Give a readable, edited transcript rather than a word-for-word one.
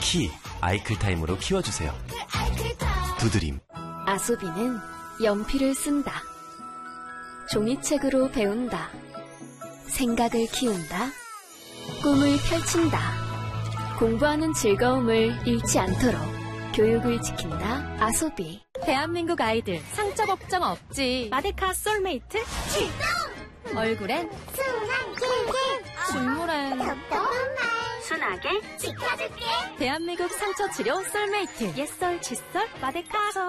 키 아이클타임으로 키워주세요. 두드림. 아소비는 연필을 쓴다. 종이책으로 배운다. 생각을 키운다. 꿈을 펼친다. 공부하는 즐거움을 잃지 않도록 교육을 지킨다. 아소비. 대한민국 아이들 상처 걱정 없지. 마데카 솔메이트 출동! 얼굴엔 순한 길길 중물엔 답답한 말 순하게 지켜줄게. 대한민국 상처 치료 솔메이트. 옛설 칫솔 마데카.